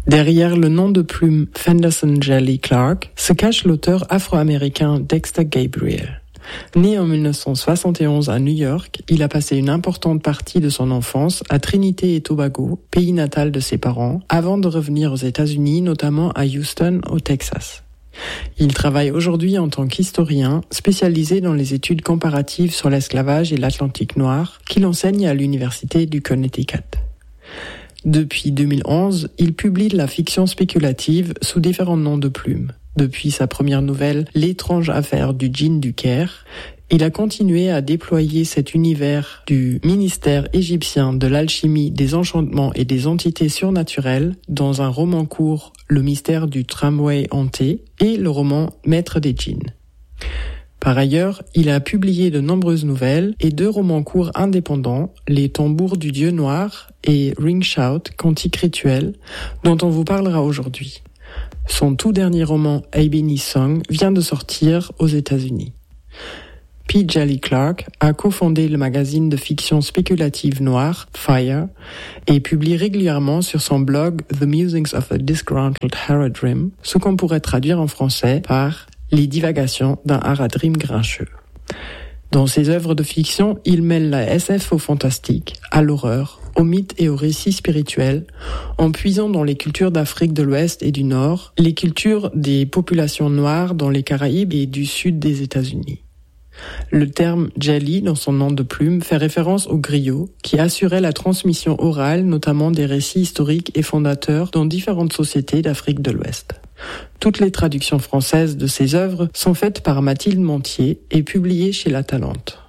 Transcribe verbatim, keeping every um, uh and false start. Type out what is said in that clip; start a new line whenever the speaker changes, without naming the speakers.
Derrière le nom de plume Fenderson Jelly Clark se cache l'auteur afro-américain Dexter Gabriel. Né en dix-neuf cent soixante et onze à New York, il a passé une importante partie de son enfance à Trinité et Tobago, pays natal de ses parents, avant de revenir aux États-Unis, notamment à Houston, au Texas. Il travaille aujourd'hui en tant qu'historien, spécialisé dans les études comparatives sur l'esclavage et l'Atlantique noir, qu'il enseigne à l'université du Connecticut. Depuis deux mille onze, il publie de la fiction spéculative sous différents noms de plumes. Depuis sa première nouvelle, L'étrange affaire du djinn du Caire, il a continué à déployer cet univers du ministère égyptien de l'alchimie, des enchantements et des entités surnaturelles dans un roman court, Le mystère du tramway hanté, et le roman Maître des djinns. Par ailleurs, il a publié de nombreuses nouvelles et deux romans courts indépendants, Les tambours du dieu noir et Ring Shout, cantique rituel, dont on vous parlera aujourd'hui. Son tout dernier roman, Ebony Song, vient de sortir aux États-Unis. P. Jelly Clark a cofondé le magazine de fiction spéculative noire, Fire, et publie régulièrement sur son blog The Musings of a Disgruntled Haradrim, ce qu'on pourrait traduire en français par Les divagations d'un Haradrim grincheux. Dans ses œuvres de fiction, il mêle la S F au fantastique, à l'horreur, au mythe et au récit spirituel, en puisant dans les cultures d'Afrique de l'Ouest et du Nord, les cultures des populations noires dans les Caraïbes et du sud des États-Unis. Le terme « jelly » dans son nom de plume fait référence au griot qui assurait la transmission orale, notamment des récits historiques et fondateurs dans différentes sociétés d'Afrique de l'Ouest. Toutes les traductions françaises de ses œuvres sont faites par Mathilde Montier et publiées chez La Talente.